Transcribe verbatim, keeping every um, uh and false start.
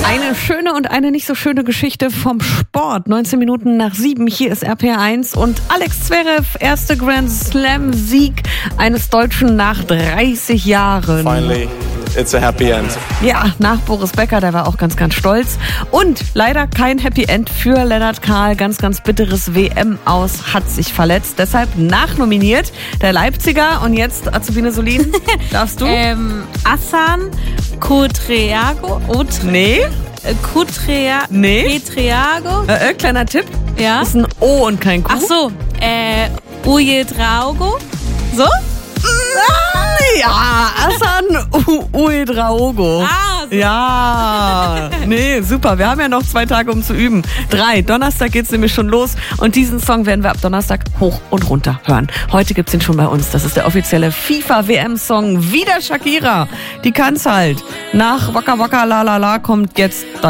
Eine schöne und eine nicht so schöne Geschichte vom Sport. neunzehn Minuten nach sieben, hier ist R P R eins und Alex Zverev, erste Grand Slam Sieg eines Deutschen nach dreißig Jahren. Finally, it's a happy end. Ja, nach Boris Becker, der war auch ganz, ganz stolz. Und leider kein Happy End für Lennart Kahl. Ganz, ganz bitteres W M-Aus, hat sich verletzt. Deshalb nachnominiert der Leipziger. Und jetzt, Azubine Solin, darfst du? ähm, Hassan Kutreago. Nee. Kutrea, Nee. Kutreago. Äh, äh, kleiner Tipp. Ja. Das ist ein O und kein Q. Ach so, äh, Ujedraogo. So? Ja, Hassan Uedraogo. Ah, so. Ja, nee, super. Wir haben ja noch zwei Tage, um zu üben. Drei. Donnerstag geht's nämlich schon los. Und diesen Song werden wir ab Donnerstag hoch und runter hören. Heute gibt's ihn schon bei uns. Das ist der offizielle FIFA-W M-Song. Wieder Shakira. Die kann's halt. Nach Waka Waka La La La kommt jetzt